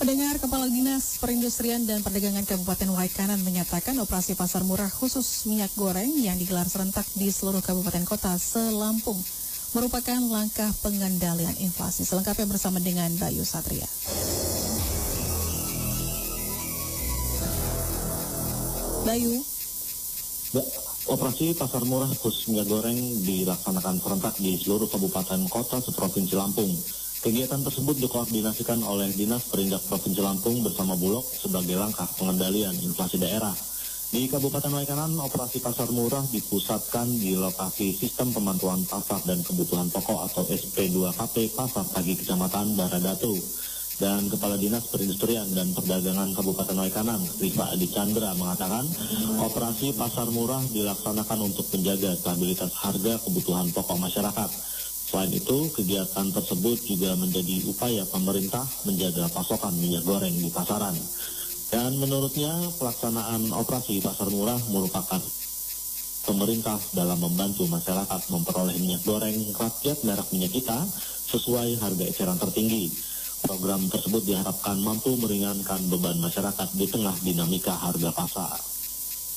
Pendengar, Kepala Dinas Perindustrian dan Perdagangan Kabupaten Waikanan menyatakan operasi pasar murah khusus minyak goreng yang digelar serentak di seluruh kabupaten kota se-Lampung merupakan langkah pengendalian inflasi. Selengkapnya bersama dengan Bayu Satria. Bayu. Operasi pasar murah khusus minyak goreng dilaksanakan serentak di seluruh kabupaten kota seprovinsi Lampung. Kegiatan tersebut dikoordinasikan oleh Dinas Perindak Provinsi Lampung bersama Bulog sebagai langkah pengendalian inflasi daerah. Di Kabupaten Waikanan, operasi pasar murah dipusatkan di lokasi Sistem Pemantauan Pasar dan Kebutuhan Pokok atau SP2KP Pasar Pagi Kecamatan Baradatu. Dan Kepala Dinas Perindustrian dan Perdagangan Kabupaten Waikanan, Rifa Adi Chandra, mengatakan operasi pasar murah dilaksanakan untuk menjaga stabilitas harga kebutuhan pokok masyarakat. Selain itu, kegiatan tersebut juga menjadi upaya pemerintah menjaga pasokan minyak goreng di pasaran. Dan menurutnya, pelaksanaan operasi pasar murah merupakan pemerintah dalam membantu masyarakat memperoleh minyak goreng rakyat merek minyak kita sesuai harga eceran tertinggi. Program tersebut diharapkan mampu meringankan beban masyarakat di tengah dinamika harga pasar.